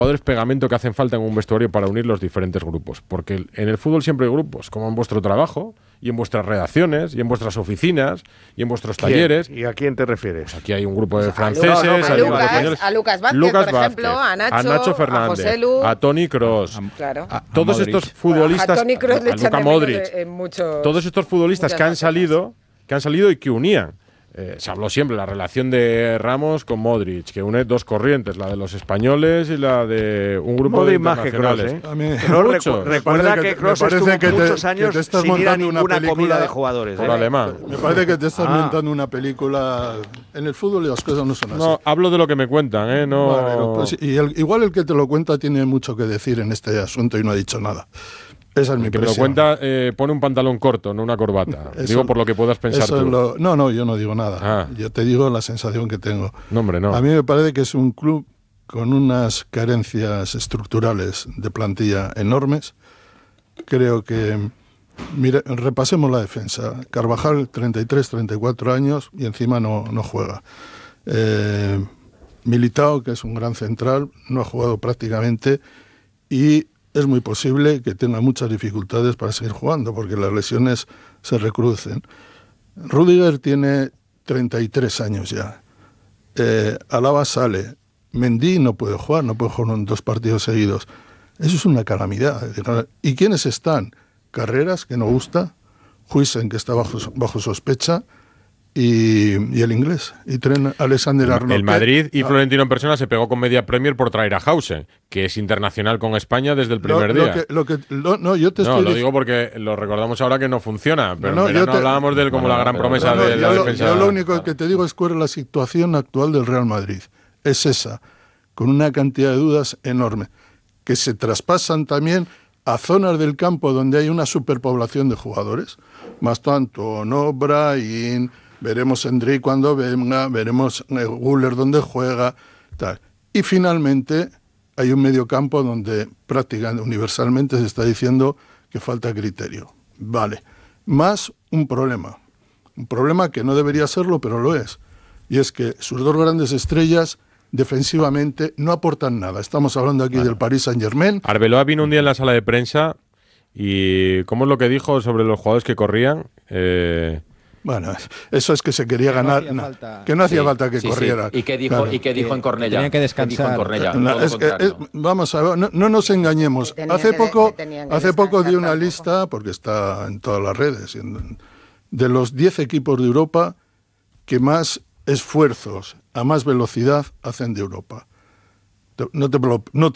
jugadores pegamento que hacen falta en un vestuario para unir los diferentes grupos, porque en el fútbol siempre hay grupos, como en vuestro trabajo, y en vuestras redacciones, y en vuestras oficinas, y en vuestros talleres. ¿Y a quién te refieres? Pues aquí hay un grupo de franceses, hay un grupo de españoles. A Lucas Vázquez, por ejemplo, a Nacho Fernández, a José Lu, a Toni Kroos, claro, a todos estos futbolistas, a Toni Kroos le a echan Luka de menos Modric, todos estos futbolistas que han salido y que unían. Se habló siempre la relación de Ramos con Modric, que une dos corrientes, la de los españoles y la de un grupo de internacionales. Recuerda que Kroos estuvo muchos años sin ir a ninguna comida de jugadores. Por alemán. Me parece que te estás montando una película. En el fútbol y las cosas no son así. No, hablo de lo que me cuentan, no. Vale, pues, igual el que te lo cuenta tiene mucho que decir en este asunto y no ha dicho nada. Esa es mi impresión. Que me lo cuenta, pone un pantalón corto, no una corbata. Digo por lo que puedas pensar tú. No, yo no digo nada. Yo te digo la sensación que tengo. No, hombre, no. A mí me parece que es un club con unas carencias estructurales de plantilla enormes. Creo que, mire, repasemos la defensa. Carvajal, 33, 34 años y encima no juega. Militao, que es un gran central, no ha jugado prácticamente y es muy posible que tenga muchas dificultades para seguir jugando, porque las lesiones se recrudecen. Rüdiger tiene 33 años ya. Alaba sale. Mendy no puede jugar en 2 partidos seguidos. Eso es una calamidad. ¿Y quiénes están? Carreras, que no gusta. Huijsen, que está bajo sospecha. Y el inglés, y Trent Alexander-Arnold. El Madrid y Florentino en persona se pegó con media Premier por traer a Hausen, que es internacional con España desde el primer día. Lo digo porque lo recordamos ahora que no funciona, pero no hablábamos de él como la gran promesa de la defensa. Yo lo único que te digo es cuál es la situación actual del Real Madrid. Es esa, con una cantidad de dudas enorme, que se traspasan también a zonas del campo donde hay una superpoblación de jugadores, más tanto, no Brahim. Veremos Endrick cuando venga, veremos Güler donde juega, tal. Y finalmente hay un mediocampo donde prácticamente universalmente se está diciendo que falta criterio. Vale. Más un problema que no debería serlo, pero lo es. Y es que sus 2 grandes estrellas defensivamente no aportan nada. Estamos hablando aquí del Paris Saint-Germain. Arbeloa vino un día en la sala de prensa y ¿cómo es lo que dijo sobre los jugadores que corrían? Bueno, eso es que se quería ganar, que no hacía falta que corriera. Sí. ¿Y qué dijo en Cornellà? Tenían que descansar. Vamos a ver, no nos engañemos. Hace poco di una lista, porque está en todas las redes, de los 10 equipos de Europa que más esfuerzos a más velocidad hacen de Europa. No